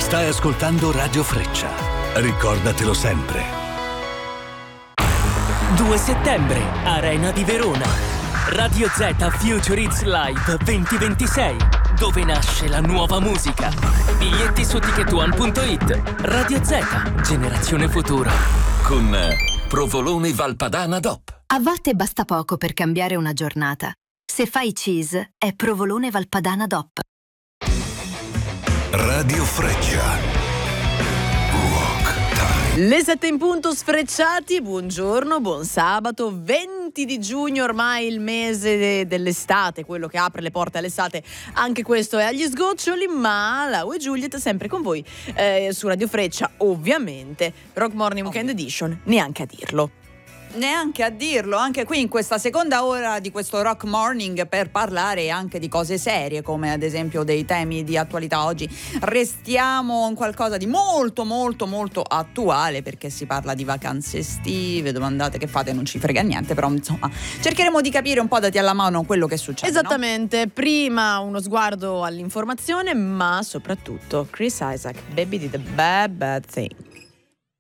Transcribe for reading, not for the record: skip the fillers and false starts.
Stai ascoltando Radio Freccia. Ricordatelo sempre. 2 settembre, Arena di Verona. Radio Z Future Hits Live 2026, dove nasce la nuova musica. Biglietti su ticketone.it. Radio Z, generazione futuro. Con Provolone Valpadana DOP. A volte basta poco per cambiare una giornata. Se fai cheese, è Provolone Valpadana DOP. Radio Freccia. Le 7 in punto sfrecciati, buongiorno, buon sabato, 20 di giugno, ormai il mese dell'estate, quello che apre le porte all'estate, anche questo è agli sgoccioli, ma la Ue Juliet è sempre con voi su Radio Freccia, ovviamente, Rock Morning Weekend Edition, neanche a dirlo. Neanche a dirlo, anche qui in questa seconda ora di questo Rock Morning per parlare anche di cose serie, come ad esempio dei temi di attualità. Oggi restiamo in qualcosa di molto molto molto attuale, perché si parla di vacanze estive, domandate che fate, non ci frega niente, però insomma cercheremo di capire un po', dati alla mano, quello che succede. Esattamente, no? Prima uno sguardo all'informazione, ma soprattutto Chris Isaak, Baby Did a Bad Bad Thing.